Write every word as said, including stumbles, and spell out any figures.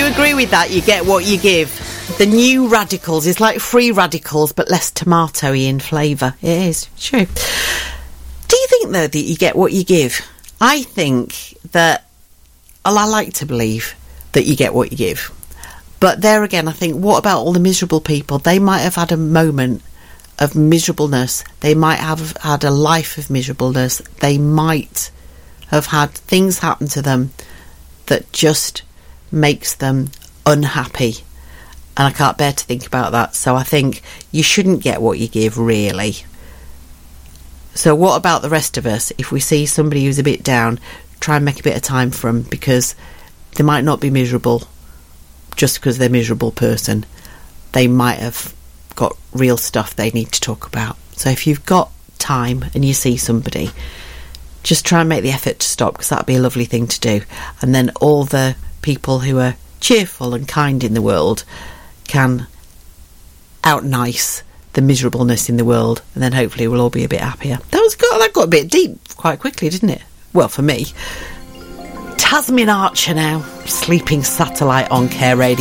you agree with that? You get what you give. The new radicals is like free radicals, but less tomatoey in flavour. It is true. Do you think, though, that you get what you give? I think that, well, I like to believe that you get what you give. But there again, I think, what about all the miserable people? They might have had a moment of miserableness. They might have had a life of miserableness. They might have had things happen to them that just makes them unhappy. And I can't bear to think about that. So I think you shouldn't get what you give, really. So what about the rest of us? If we see somebody who's a bit down, try and make a bit of time for them, because they might not be miserable just because they're a miserable person. They might have got real stuff they need to talk about. So if you've got time and you see somebody, just try and make the effort to stop, because that'd be a lovely thing to do. And then all the people who are cheerful and kind in the world can out-nice the miserableness in the world, and then hopefully we'll all be a bit happier. That was got, that got a bit deep quite quickly, didn't it? Well, for me. Tasmin Archer now, Sleeping Satellite on Care Radio.